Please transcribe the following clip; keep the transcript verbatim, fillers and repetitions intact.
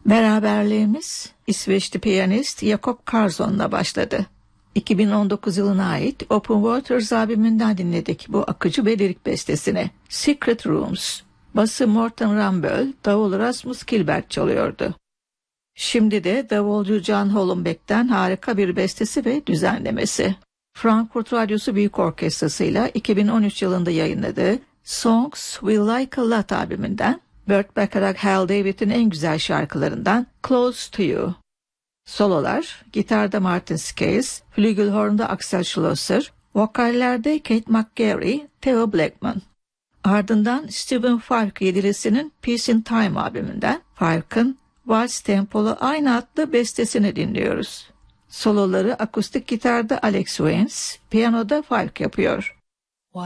Beraberliğimiz İsveçli piyanist Jakob Karlsson'la başladı. iki bin on dokuz yılına ait Open Waters albümünden dinledik bu akıcı ve lirik bestesini. Secret Rooms. Bası Morten Ramböll, davul Rasmus Kilberg çalıyordu. Şimdi de davulcu Can Hollenbeck'ten harika bir bestesi ve düzenlemesi. Frankfurt Radyosu Büyük Orkestrası'yla iki bin on üç yılında yayınladığı Songs We Like a Lot albümünden Burt Bacharach Hal David'in en güzel şarkılarından Close to You. Sololar, gitarda Martin Scaes, flügelhorn'da Axel Schlosser, vokallerde Kate McGarry, Theo Blackman. Ardından Stephen Falk yedilisinin Peace in Time albümünden Falk'ın Vals tempolu aynı adlı bestesini dinliyoruz. Soloları akustik gitarda Alex Waynes, piyanoda Falk yapıyor.